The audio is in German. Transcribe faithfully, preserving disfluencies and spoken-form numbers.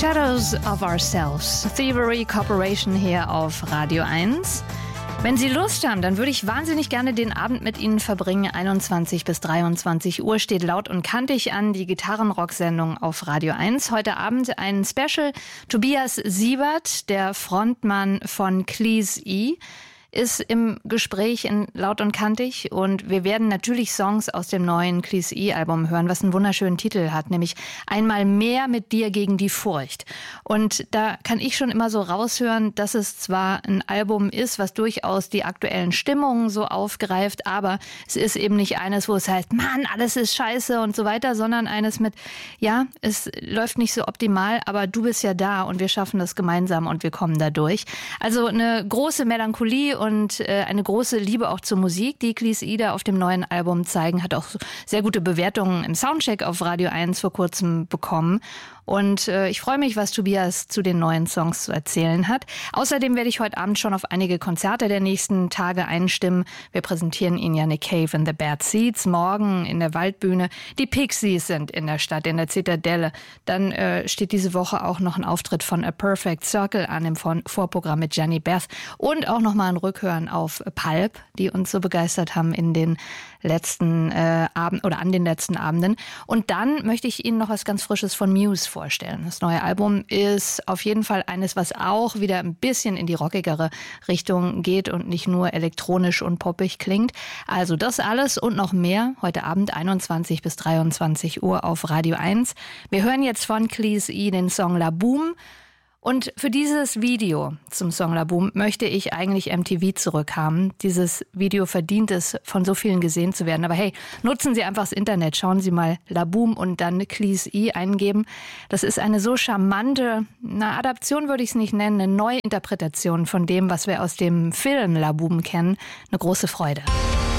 Shadows of Ourselves, Thievery Corporation hier auf Radio eins. Wenn Sie Lust haben, dann würde ich wahnsinnig gerne den Abend mit Ihnen verbringen. einundzwanzig bis dreiundzwanzig Uhr steht laut und kantig an, die Gitarrenrock-Sendung auf Radio eins. Heute Abend ein Special. Tobias Siebert, der Frontmann von Cleese E., ist im Gespräch in Laut und Kantig und wir werden natürlich Songs aus dem neuen Cleese E-Album hören, was einen wunderschönen Titel hat, nämlich Einmal mehr mit dir gegen die Furcht. Und da kann ich schon immer so raushören, dass es zwar ein Album ist, was durchaus die aktuellen Stimmungen so aufgreift, aber es ist eben nicht eines, wo es heißt, Mann, alles ist scheiße und so weiter, sondern eines mit, ja, es läuft nicht so optimal, aber du bist ja da und wir schaffen das gemeinsam und wir kommen da durch. Also eine große Melancholie und äh, eine große Liebe auch zur Musik, die Cleese E da auf dem neuen Album zeigen, hat auch sehr gute Bewertungen im Soundcheck auf Radio eins vor kurzem bekommen. Und äh, ich freue mich, was Tobias zu den neuen Songs zu erzählen hat. Außerdem werde ich heute Abend schon auf einige Konzerte der nächsten Tage einstimmen. Wir präsentieren Ihnen ja Nick Cave in the Bad Seeds, morgen in der Waldbühne. Die Pixies sind in der Stadt, in der Zitadelle. Dann äh, steht diese Woche auch noch ein Auftritt von A Perfect Circle an im Vor- Vorprogramm mit Gianni Beth. Und auch nochmal ein Rückhören auf Pulp, die uns so begeistert haben in den letzten äh, Abend oder an den letzten Abenden. Und dann möchte ich Ihnen noch was ganz Frisches von Muse vorstellen. Das neue Album ist auf jeden Fall eines, was auch wieder ein bisschen in die rockigere Richtung geht und nicht nur elektronisch und poppig klingt. Also das alles und noch mehr heute Abend einundzwanzig bis dreiundzwanzig Uhr auf Radio eins. Wir hören jetzt von Cleese E den Song La Boom. Und für dieses Video zum Song La Boom möchte ich eigentlich M T V zurückhaben. Dieses Video verdient es, von so vielen gesehen zu werden. Aber hey, nutzen Sie einfach das Internet. Schauen Sie mal La Boom und dann Cleese E eingeben. Das ist eine so charmante, eine Adaption würde ich es nicht nennen, eine Neuinterpretation von dem, was wir aus dem Film La Boom kennen. Eine große Freude.